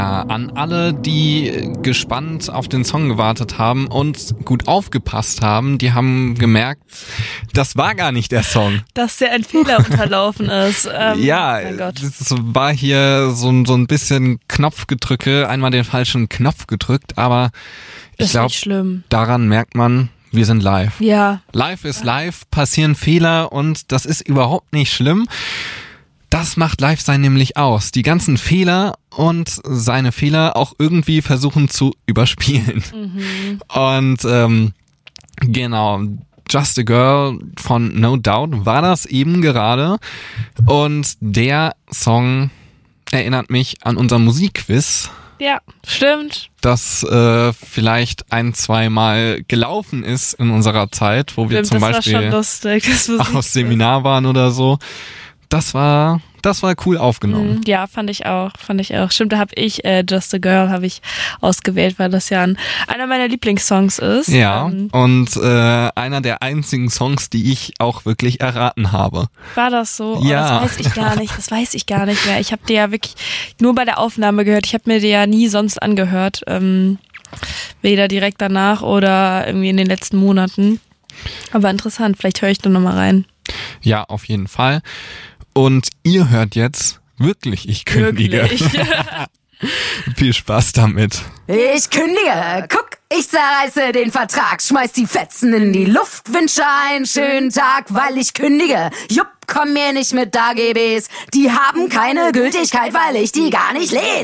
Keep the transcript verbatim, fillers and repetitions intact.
An alle, die gespannt auf den Song gewartet haben und gut aufgepasst haben, die haben gemerkt, das war gar nicht der Song. Dass dir ein Fehler unterlaufen ist. Ähm, ja, mein Gott. das war hier so, so ein bisschen Knopfgedrücke, einmal den falschen Knopf gedrückt, aber ich glaube, daran merkt man, wir sind live. Ja. Live ist live, passieren Fehler und das ist überhaupt nicht schlimm. Das macht Live-Sein nämlich aus. Die ganzen Fehler und seine Fehler auch irgendwie versuchen zu überspielen. Mhm. Und ähm, genau, Just a Girl von No Doubt war das eben gerade. Und der Song erinnert mich an unser Musikquiz. Ja, stimmt. Das äh, vielleicht ein, zwei Mal gelaufen ist in unserer Zeit, wo wir stimmt, zum das Beispiel war schon lustig, das aufs Seminar waren oder so. Das war, das war cool aufgenommen. Ja, fand ich auch, fand ich auch. Stimmt, da habe ich äh, Just a Girl habe ich ausgewählt, weil das ja ein, einer meiner Lieblingssongs ist. Ja, ähm, und äh, einer der einzigen Songs, die ich auch wirklich erraten habe. War das so? Oh, ja. Das weiß ich gar nicht, das weiß ich gar nicht mehr. Ich habe dir ja wirklich nur bei der Aufnahme gehört. Ich habe mir die ja nie sonst angehört. Ähm, weder direkt danach oder irgendwie in den letzten Monaten. Aber interessant, vielleicht höre ich da nochmal rein. Ja, auf jeden Fall. Und ihr hört jetzt wirklich Ich kündige. Wirklich? Viel Spaß damit. Ich kündige, guck, ich zerreiße den Vertrag, schmeiß die Fetzen in die Luft, wünsche einen schönen Tag, weil ich kündige. Jupp, komm mir nicht mit A G Bs, die haben keine Gültigkeit, weil ich die gar nicht lese.